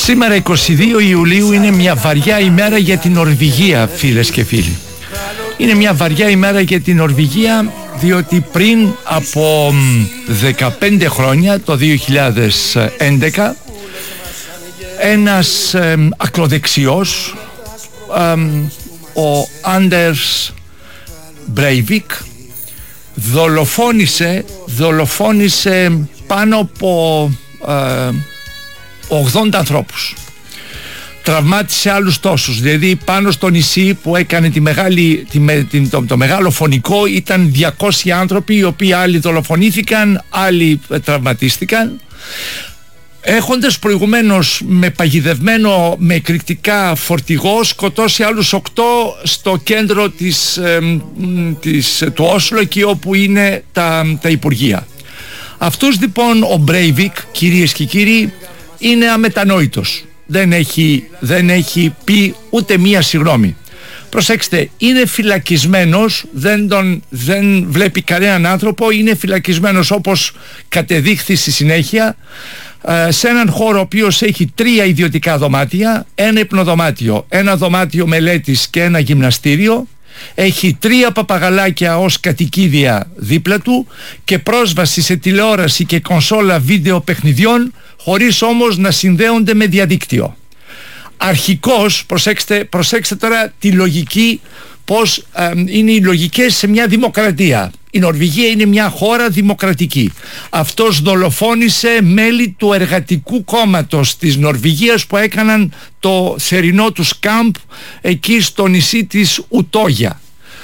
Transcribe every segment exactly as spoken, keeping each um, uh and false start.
Σήμερα εικοστή δεύτερη Ιουλίου είναι μια βαριά ημέρα για την Νορβηγία, φίλες και φίλοι. Είναι μια βαριά ημέρα για την Νορβηγία διότι πριν από δεκαπέντε χρόνια, το δύο χιλιάδες έντεκα, ένας ε, ακροδεξιός, ε, ο Άντερς Μπρέιβικ, δολοφόνησε, δολοφόνησε πάνω από ε, ογδόντα ανθρώπους. Τραυμάτισε άλλους τόσους, δηλαδή πάνω στο νησί που έκανε τη μεγάλη, τη, τη, το, το μεγάλο φωνικό ήταν διακόσιοι άνθρωποι, οι οποίοι άλλοι δολοφονήθηκαν, άλλοι τραυματίστηκαν, έχοντας προηγουμένως με παγιδευμένο με εκρηκτικά φορτηγό σκοτώσει άλλους οκτώ στο κέντρο της, ε, της, του Όσλο, εκεί όπου είναι τα, τα υπουργεία. Αυτός λοιπόν ο Μπρέιβικ, κυρίες και κύριοι, είναι αμετανόητος. Δεν έχει, δεν έχει πει ούτε μία συγγνώμη. Προσέξτε, είναι φυλακισμένος, δεν, τον, δεν βλέπει κανέναν άνθρωπο, είναι φυλακισμένος όπως κατεδείχθη στη συνέχεια σε έναν χώρο ο οποίος έχει τρία ιδιωτικά δωμάτια, ένα υπνοδωμάτιο, ένα δωμάτιο μελέτης και ένα γυμναστήριο. Έχει τρία παπαγαλάκια ως κατοικίδια δίπλα του και πρόσβαση σε τηλεόραση και κονσόλα βίντεο παιχνιδιών, χωρίς όμως να συνδέονται με διαδίκτυο. Αρχικώς, προσέξτε, προσέξτε τώρα τη λογική, πώς ε, είναι οι λογικές σε μια δημοκρατία. Η Νορβηγία είναι μια χώρα δημοκρατική. Αυτός δολοφόνησε μέλη του εργατικού κόμματος της Νορβηγίας που έκαναν το θερινό τους κάμπ εκεί στο νησί της Ουτόγια.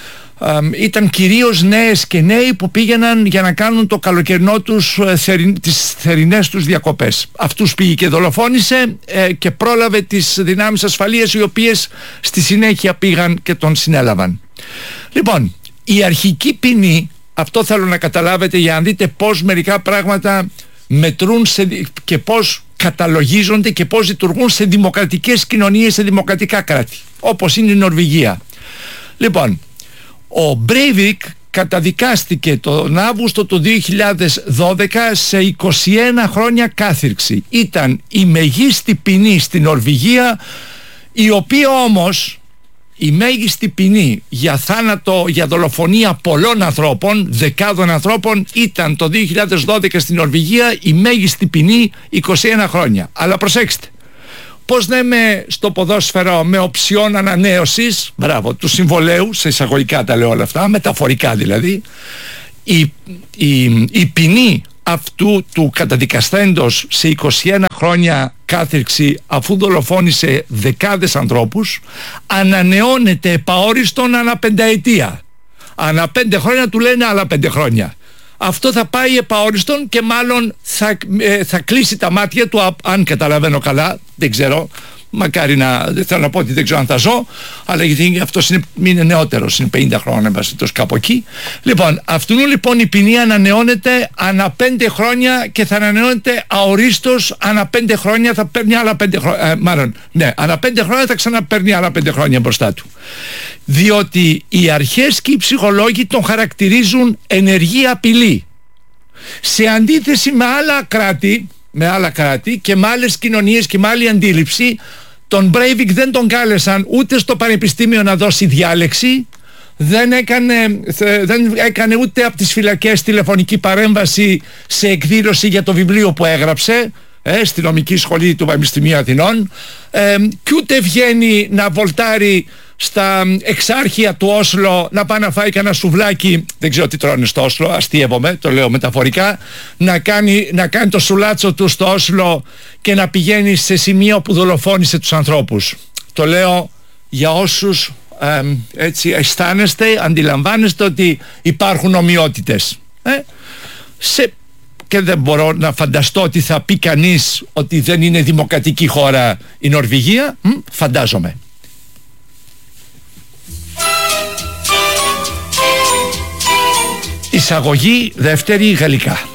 Ε, ήταν κυρίως νέες και νέοι που πήγαιναν για να κάνουν το καλοκαιρινό τους, θερι, τις θερινές τους διακοπές. Αυτούς πήγε και δολοφόνησε ε, και πρόλαβε τις δυνάμεις ασφαλείας, οι οποίες στη συνέχεια πήγαν και τον συνέλαβαν. Λοιπόν, η αρχική ποινή, αυτό θέλω να καταλάβετε για να δείτε πώς μερικά πράγματα μετρούν σε, και πώς καταλογίζονται και πώς λειτουργούν σε δημοκρατικές κοινωνίες, σε δημοκρατικά κράτη, όπως είναι η Νορβηγία. Λοιπόν, ο Μπρέιβικ καταδικάστηκε τον Αύγουστο του δύο χιλιάδες δώδεκα σε είκοσι ένα χρόνια κάθυρξη. Ήταν η μεγίστη ποινή στην Νορβηγία, η οποία όμως, η μέγιστη ποινή για θάνατο, για δολοφονία πολλών ανθρώπων, δεκάδων ανθρώπων, ήταν το δύο χιλιάδες δώδεκα στην Νορβηγία η μέγιστη ποινή είκοσι ένα χρόνια. Αλλά προσέξτε, πώς λέμε στο ποδόσφαιρο, με οψιόν ανανέωσης, μπράβο, του συμβολέου, σε εισαγωγικά τα λέω όλα αυτά, μεταφορικά δηλαδή, η, η, η ποινή αυτού του καταδικαστέντος σε είκοσι ένα χρόνια κάθυρξη, αφού δολοφόνησε δεκάδες ανθρώπους, ανανεώνεται επαόριστον ανά πενταετία. Ανά πέντε χρόνια του λένε άλλα πέντε χρόνια. Αυτό θα πάει επαόριστον και μάλλον θα, ε, θα κλείσει τα μάτια του, αν καταλαβαίνω καλά, δεν ξέρω, μακάρι να, δεν θέλω να πω ότι δεν ξέρω αν θα ζω, αλλά γιατί αυτός είναι, είναι νεότερος, είναι πενήντα χρόνια, εμπασίτως κάπου εκεί. Λοιπόν, αυτού λοιπόν η ποινή ανανεώνεται ανά πέντε χρόνια και θα ανανεώνεται αορίστως ανά πέντε χρόνια, θα παίρνει άλλα πέντε χρόνια, ε, μάλλον, ναι, ανά πέντε χρόνια θα ξαναπαίρνει άλλα πέντε χρόνια μπροστά του. Διότι οι αρχές και οι ψυχολόγοι τον χαρακτηρίζουν ενεργή απειλή. Σε αντίθεση με άλλα κράτη, με άλλα κράτη και με άλλες κοινωνίες και με άλλη αντίληψη, τον Μπρέιβικ δεν τον κάλεσαν ούτε στο πανεπιστήμιο να δώσει διάλεξη, δεν έκανε, δεν έκανε ούτε από τις φυλακές τηλεφωνική παρέμβαση σε εκδήλωση για το βιβλίο που έγραψε ε, στη νομική σχολή του Πανεπιστημίου Αθηνών, ε, και ούτε βγαίνει να βολτάρει στα εξάρχεια του Όσλο να πάει να φάει κανένα σουβλάκι, δεν ξέρω τι τρώνε στο Όσλο, αστείευομαι, το λέω μεταφορικά, να κάνει, να κάνει το σουλάτσο του στο Όσλο και να πηγαίνει σε σημείο που δολοφόνησε τους ανθρώπους. Το λέω για όσους ε, έτσι αισθάνεστε, αντιλαμβάνεστε ότι υπάρχουν ομοιότητες. Ε? Σε... Και δεν μπορώ να φανταστώ ότι θα πει κανείς ότι δεν είναι δημοκρατική χώρα η Νορβηγία. Μ, φαντάζομαι. Εισαγωγή δεύτερη γαλλικά.